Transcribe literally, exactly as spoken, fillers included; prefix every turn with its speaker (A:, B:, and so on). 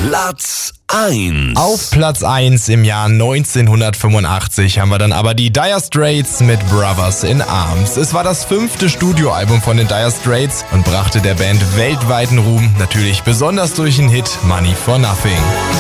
A: Platz eins.
B: Auf Platz eins im Jahr neunzehnhundertfünfundachtzig haben wir dann aber die Dire Straits mit Brothers in Arms. Es war das fünfte Studioalbum von den Dire Straits und brachte der Band weltweiten Ruhm, natürlich besonders durch den Hit Money for Nothing.